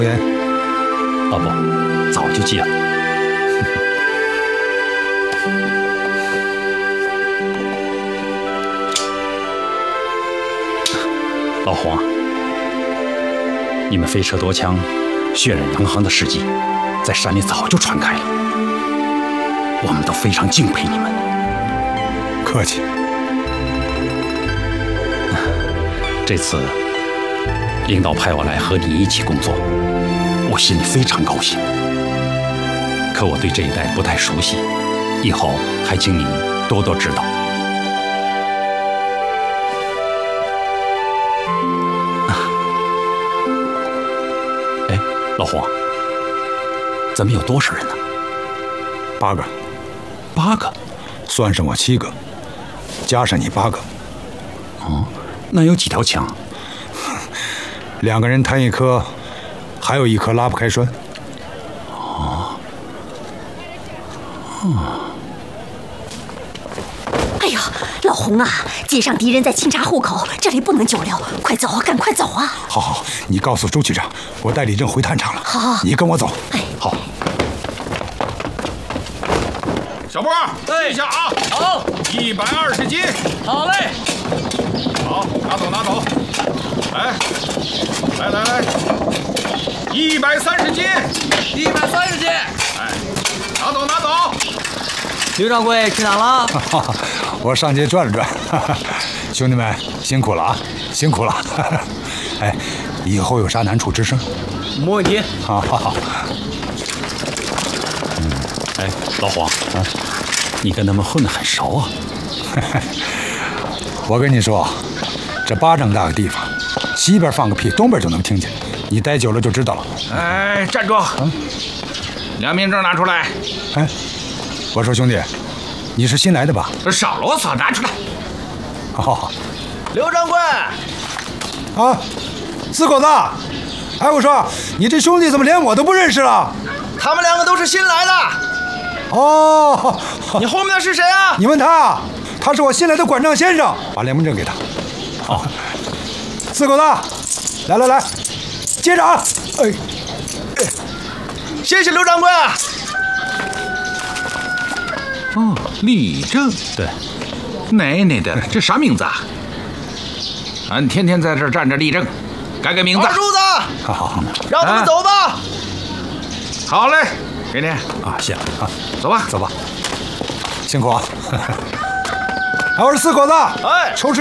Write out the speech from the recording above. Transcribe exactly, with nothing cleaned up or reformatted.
烟？ 哦不，早就戒了。老黄，你们飞车夺枪、血染洋行的事迹，在山里早就传开了，我们都非常敬佩你们。 客气。 这次领导派我来和你一起工作，我心里非常高兴。可我对这一带不太熟悉，以后还请你多多指导。哎，老黄，咱们有多少人呢？ 八个。 八个？ 算上我七个，加上你八个。 哦，那有几条枪？ 两个人摊一颗，还有一颗拉不开栓。 哦，嗯。 哎呀，老洪啊，街上敌人在清查户口，这里不能久留，快走啊，赶快走啊！ 好好，你告诉朱局长，我带李正回探场了。 好， 你跟我走。 哎， 好。 小波，记下啊！ 好， 一百二十斤。 好嘞。 好，拿走拿走。来，来来来，一百三十斤。 一百三十斤。 哎，拿走拿走。 刘掌柜去哪了？ 我上街转了转。兄弟们辛苦了啊，辛苦了。哎，以后有啥难处吱声。 没问题。 好好好。 嗯，哎，老黄啊，你跟他们混得很熟啊。 我跟你说，这巴掌大个地方，西边放个屁，东边就能听见。你待久了就知道了。 哎，站住！嗯，良民证拿出来。 哎，我说兄弟，你是新来的吧？ 少啰嗦，拿出来。 好好好。 刘掌柜。 啊，四狗子。哎，我说你这兄弟怎么连我都不认识了？ 他们两个都是新来的。 哦， 你后面的是谁啊？ 你问他，他是我新来的管账先生，把联盟证给他。好，四狗子，来来来，接着啊！哎， 哎谢谢刘掌柜。 哦，立正。 对， 奶奶的，这啥名字啊？俺天天在这儿站着立正，改改名字。 二柱子， 好好好， 让他们走吧。 好嘞，给你啊，谢了啊， 走吧， 走吧，辛苦啊！哎，我是四狗子， 哎， 抽时